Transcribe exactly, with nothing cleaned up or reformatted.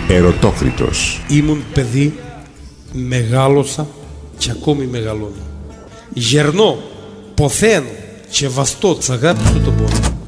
Ερωτόκριτος. Ήμουν παιδί, μεγάλωσα και ακόμη μεγαλώνω. Γερνώ, ποθαίνω και βαστώ της αγάπης του τον πόνο.